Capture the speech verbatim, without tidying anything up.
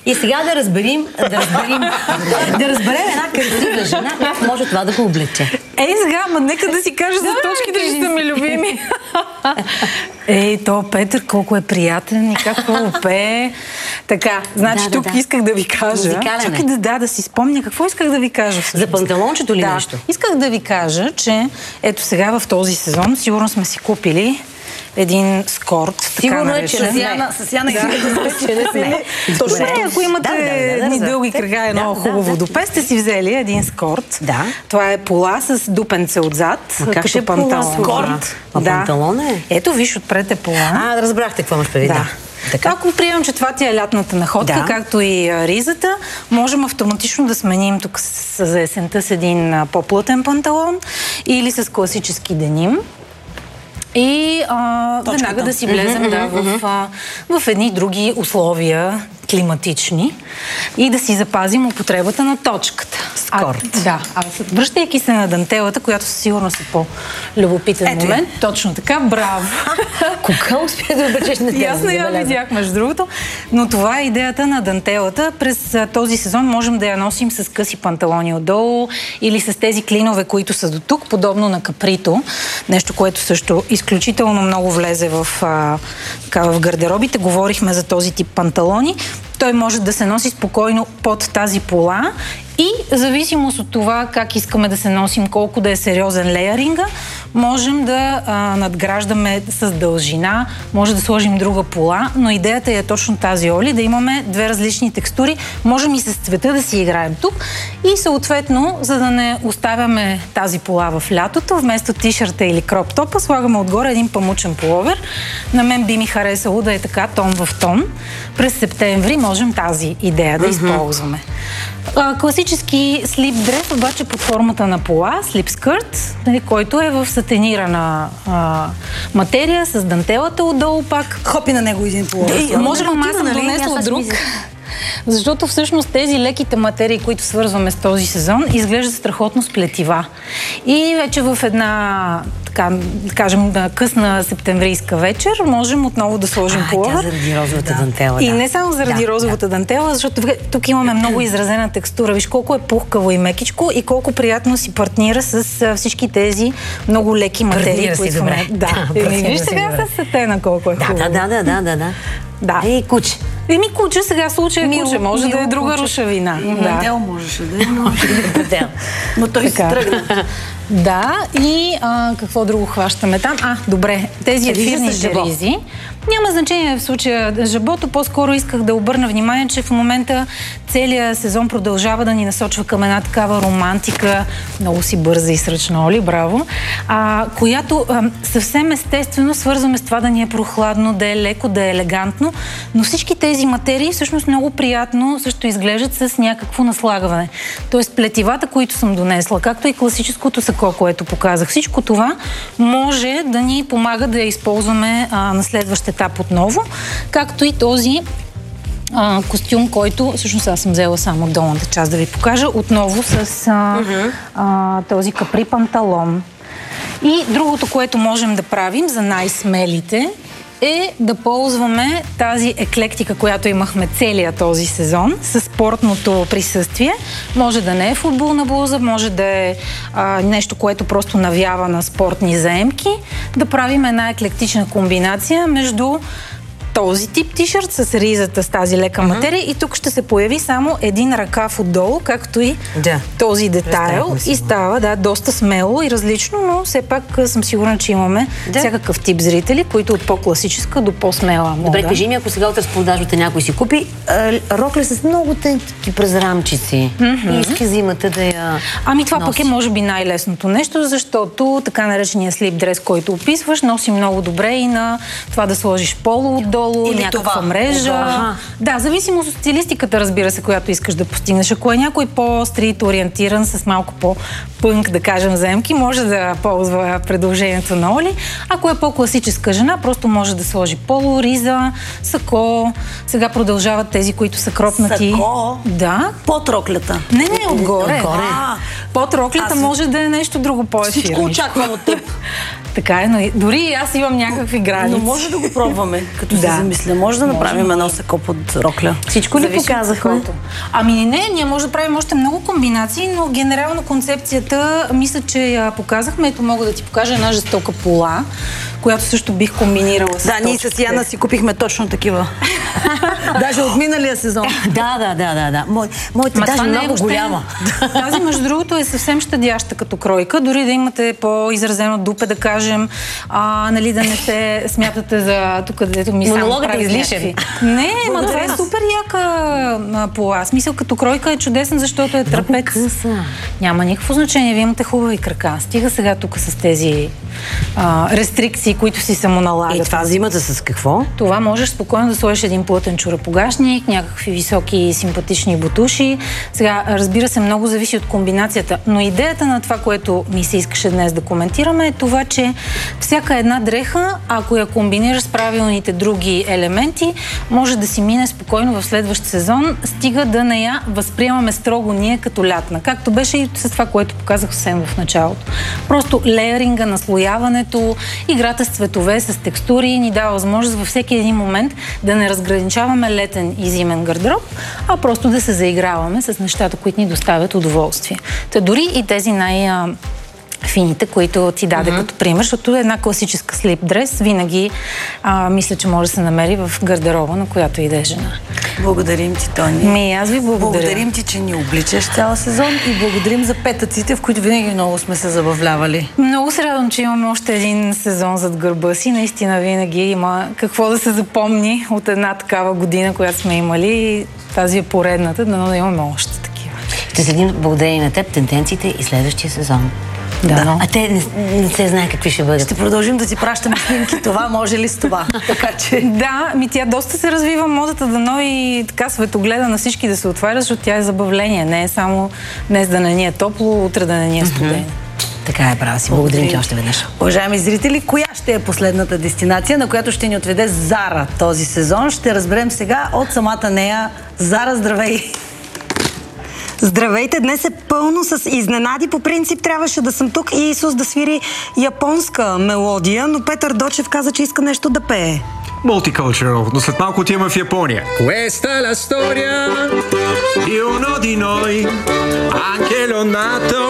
И сега да разберим, да разберем, да разберем една красива жена, как може това да го облече. Ей, сега, ма нека да си кажа за точките, че са ми любими. Ей, то Петър колко е приятен и как хубаво пее. Така, значи да, да, тук да. исках да ви кажа. Музикален Чакай да, да, да си спомня какво исках да ви кажа. За панталончето ли да. нещо? Исках да ви кажа, че ето сега в този сезон сигурно сме си купили един скорт. Сигурно е, че с Яна, с Яна че не сме. Точно, ако имате едни дълги крага и много хубаво допе, сте си взели един скорт. Да. Това е пола с дупенце отзад, как ще панталон. Скорт? А панталон е? Ето, виж, отпред е пола. А, да разбрахте какво имаш преди. Да. Така. Ако приемам, че това ти е лятната находка, да. Както и ризата, можем автоматично да сменим тук с, за есента с един по-плътен панталон или с класически деним. И а, веднага да си влезем да, в, а, в едни други условия, климатични, и да си запазим употребата на точката. Скорт. А, да, а връщайки се на дантелата, която със сигурност е по-любопитен Ето момент. Е. Точно така, браво! Кога успя да обречеш на тези? Ясно я видях, между другото. Но това е идеята на дантелата. През а, този сезон можем да я носим с къси панталони отдолу или с тези клинове, които са до тук, подобно на каприто. Нещо, което също изключително много влезе в, а, така, в гардеробите. Говорихме за този тип панталони. Той може да се носи спокойно под тази пола и в зависимост от това как искаме да се носим, колко да е сериозен леяринга, можем да а, надграждаме с дължина, може да сложим друга пола, но идеята е точно тази, Оли, да имаме две различни текстури. Можем и с цвета да си играем тук и съответно, за да не оставяме тази пола в лятото, вместо тишърта или кроп топа, слагаме отгоре един памучен пуловер. На мен би ми харесало да е така, тон в тон. През септември можем тази идея да mm-hmm. използваме. А, класически слип дрес, обаче под формата на пола, слип скърт, който е в сатенирана а, материя, с дантелата отдолу пак. Хопи на него един пуловер. Може би аз съм донесла друг. Защото всъщност тези леките материи, които свързваме с този сезон, изглеждат страхотно сплетива. И вече в една, така, да кажем, късна септемврийска вечер, можем отново да сложим пуловер. А, тя заради розовата да. дантела. Да. И не само заради да, розовата да. дантела, защото тук имаме много изразена текстура. Виж колко е пухкаво и мекичко и колко приятно си партнира с всички тези много леки материи. Партнира си добре. Да. Виж сега с сатена колко е хубаво. Да, да, да, да, да, да. Да. И куче. Еми куче, сега случай е куче. Може мило, да е друга куче. Рушавина. И модел да. можеше да е, но... но той се тръгна. Да, и а, какво друго хващаме там? А, добре, тези ефирни ризи. Няма значение в случая жабото, по-скоро исках да обърна внимание, че в момента целият сезон продължава да ни насочва към една такава романтика, много си бърза и сръчна, Оли, браво, а, която а, съвсем естествено свързваме с това да ни е прохладно, да е леко, да е елегантно, но всички тези материи всъщност много приятно също изглеждат с някакво наслагване. Тоест плетивата, които съм донесла, както и класическото сако, което показах, всичко това може да ни помага да я използваме а, на следващ етап отново, както и този а, костюм, който всъщност аз съм взела само долната част да ви покажа, отново с а, uh-huh. а, този капри панталон. И другото, което можем да правим за най-смелите, е да ползваме тази еклектика, която имахме целия този сезон, с спортното присъствие. Може да не е футболна блуза, може да е а, нещо, което просто навява на спортни заемки. Да правим една еклектична комбинация между този тип тишърт с ризата, с тази лека материя, uh-huh. и тук ще се появи само един ръкав отдолу, както и да. този детайл. И става, да, доста смело и различно, но все пак съм сигурна, че имаме да. всякакъв тип зрители, които от по-класическа до по-смела мода. Добре, кажи ми, ако сега от разпродажбата някой си купи рокля с много тънки през рамчици mm-hmm. и иска зимата да я Ами това носи. пък е може би най-лесното нещо, защото така наречения слип дрес, който описваш, носи много добре и на това да сложиш поло отдолу, или някаква това. мрежа. Ага. Да, зависимост от стилистиката, разбира се, която искаш да постигнеш. Ако е някой по-стрит ориентиран, с малко по-пънк, да кажем, заемки, може да ползва предложението на Оли. Ако е по-класическа жена, просто може да сложи поло, риза, сако. Сега продължават тези, които са кропнати. Сако? Да. Под роклята? Не, не, отгоре. отгоре. А, под роклята Аз... може да е нещо друго по-ефирно. Всичко очаквам от теб. Така е, но и, дори и аз имам някакви граници. Но може да го пробваме, като Да. се замисля. Може да направим Може. едно сако под рокля. Всичко ли Зависи от показахме? сакото. Ами не, ние може да правим още много комбинации, но генерално концепцията, мисля, че я показахме. Ето мога да ти покажа една жестока пола, която също бих комбинирала с Да, ние с точките. Яна си купихме точно такива. Даже от миналия сезон. Да, да, да, да, да. Мой, моята Ма даже това не е много въобще- голяма. Тази, между другото, е съвсем щадяща като кройка. Дори да имате по-изразено дупе, да кажем, а, нали, да не се смятате за тук, където ми само Монологът е прави излишен. някакви. Не, ма това е супер яка а, пола. Смисъл, като кройка е чудесен, защото е трапец. къса. Няма никакво значение. Вие имате хубави крака. Стига сега тук с тези а, рестрикции, които си самоналагат. И това зимата с какво? Това можеш спокойно да сложиш един плътен чорапогашник, някакви високи симпатични бутуши. Сега, разбира се, много зависи от комбинацията, но идеята на това, което ми се искаше днес да коментираме, е това, че всяка една дреха, ако я комбинираш с правилните други елементи, може да си мине спокойно в следващ сезон, стига да не я възприемаме строго ние като лятна. Както беше и с това, което показах съвсем в началото. Просто лееринга, наслояването, играта с цветове, с текстури ни дава възможност във всеки един момент да не разграничаваме летен и зимен гардероб, а просто да се заиграваме с нещата, които ни доставят удоволствие. Та дори и тези най- фините, които ти даде mm-hmm. като пример, защото една класическа слип дрес винаги а, мисля, че може да се намери в гардероба, на която и да е жена. Благодарим ти, Тони. Ми, аз ви благодаря. Благодарим ти, че ни обличаш цял сезон и благодарим за петъците, в които винаги много сме се забавлявали. Много се радвам, че имаме още един сезон зад гърба си. Наистина винаги има какво да се запомни от една такава година, която сме имали. Тази е поредната, но да имаме още такива. Ще следим благодарение на теб тенденциите и следващия сезон. Да, но... А те не, не се знае какви ще бъдат. Ще продължим да ти пращаме снимки. Това може ли с това? Така че... Да, ми тя доста се развива модата, дано и така светогледа на всички да се отваря, защото тя е забавление. Не е само днес да не ни е топло, утре да не ни е студено. Така е, права си. Благодарим ти още веднъж. Уважаеми зрители, коя ще е последната дестинация, на която ще ни отведе Зара този сезон? Ще разберем сега от самата нея. Зара, здравей! Здравейте! Днес е пълно с изненади. По принцип трябваше да съм тук и Исус да свири японска мелодия, но Петър Дочев каза, че иска нещо да пее. Multicultural, но след малко отиваме в Япония. Questa è la storia di uno di noi, anche lo nato